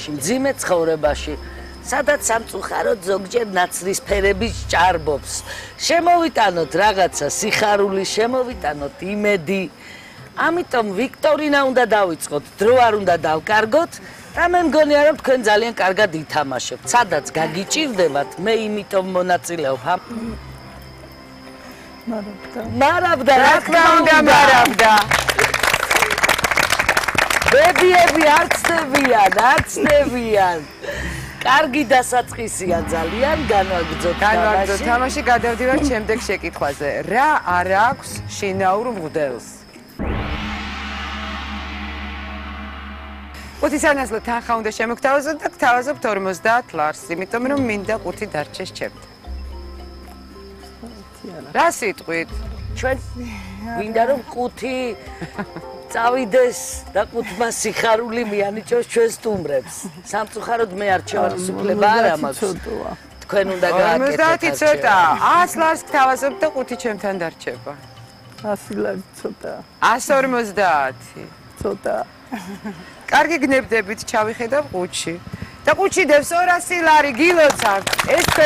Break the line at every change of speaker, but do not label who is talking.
ცხოვრებაში, მძიმე ცხოვრებაში, სადაც სამწუხაროდ ზოგჯერ ნაცრისფერების ჭარბობს. შემოვიტანოთ რაღაცა სიხარული, შემოვიტანოთ იმედი. ამიტომ ვიქტორინა უნდა დავიწყოთ, დრო არ უნდა დავკარგოთ და მე მგონია რომ თქვენ ძალიან კარგად ითამაშებთ. სადაც გაგიჭირდებათ, მე იმიტომ მონაწილეობ. მარავდა, რა თქმა უნდა, მარავდა. ბებიები არ ცდებიან. კარგი დასაწყისია ძალიან, განვაგრძოთ
თამაში, გადავდივართ შემდეგ შეკითხვაზე. რა არ აქვს შინაურ მღვდელს? ყუთის ანაზლო თანხა უნდა შემოგთავაზოთ და გთავაზობთ 50 ლარს, იმიტომ რომ მინდა ყუთი დარჩეს ჩემთან. რა სიტყვით?
ჩვენ მინდა რომ ყუთი წავიდეს და ყუთმა სიხარული მიანიჭოს ჩვენ სტუმრებს. სამწუხაროდ მე არჩევანისუფლება არ მაქვს. თქვენ უნდა გააკეთოთ.
50 ცოტა, 100 ლარს გთავაზობთ და ყუთი ჩემთან დარჩება.
100 ლარი ცოტა.
150.
ცოტა.
კარგი გნებდებით, ჩავიხედავ ყუთში. და ყუთში დევს 200 ლარი, გილოცავთ. ეს